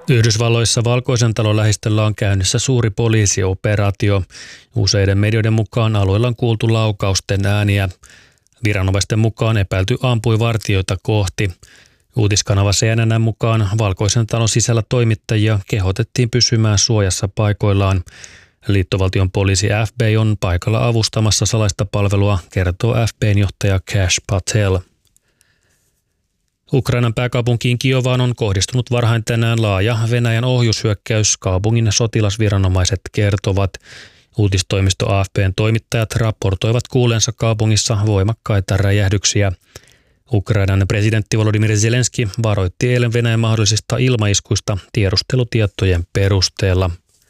Yhdysvalloissa Valkoisen talon lähistöllä on käynnissä suuri poliisioperaatio. Useiden medioiden mukaan alueella on kuultu laukausten ääniä. Viranomaisten mukaan epäilty ampui vartijoita kohti. Uutiskanava CNN mukaan Valkoisen talon sisällä toimittajia kehotettiin pysymään suojassa paikoillaan. Liittovaltion poliisi FBI on paikalla avustamassa salaista palvelua, kertoo FBI:n johtaja Kash Patel. Ukrainan pääkaupunkiin Kiovaan on kohdistunut varhain tänään laaja Venäjän ohjushyökkäys, kaupungin sotilasviranomaiset kertovat. Uutistoimisto AFP:n toimittajat raportoivat kuulleensa kaupungissa voimakkaita räjähdyksiä. Ukrainan presidentti Volodymyr Zelenski varoitti eilen Venäjän mahdollisista ilmaiskuista tiedustelutietojen perusteella.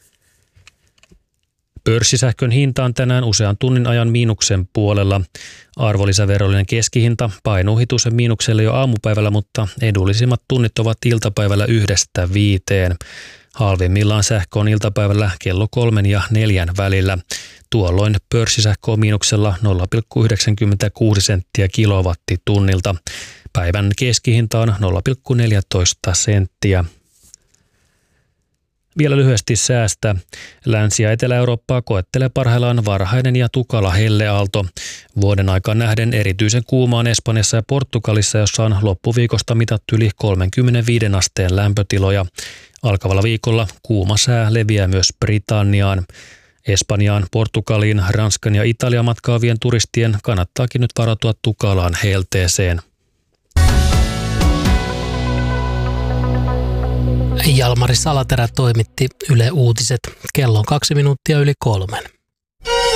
Pörssisähkön hinta on tänään usean tunnin ajan miinuksen puolella. Arvonlisäverollinen keskihinta painuu hitusen miinukselle jo aamupäivällä, mutta edullisimmat tunnit ovat iltapäivällä 1–5. Halvimmillaan sähkö on iltapäivällä kello 3 ja 4 välillä. Tuolloin pörssisähkö on miinuksella 0,96 senttiä kilowattitunnilta. Päivän keskihinta on 0,14 senttiä. Vielä lyhyesti säästä. Länsi- ja Etelä-Eurooppaa koettelee parhaillaan varhainen ja tukala helleaalto. Vuoden aikaan nähden erityisen kuuma on Espanjassa ja Portugalissa, jossa on loppuviikosta mitattu yli 35 asteen lämpötiloja. Alkavalla viikolla kuuma sää leviää myös Britanniaan. Espanjaan, Portugaliin, Ranskan ja Italian matkaavien turistien kannattaakin nyt varautua tukalaan helteeseen. Jalmari Salaterä toimitti Yle Uutiset. Kello on 2 minuuttia yli 3.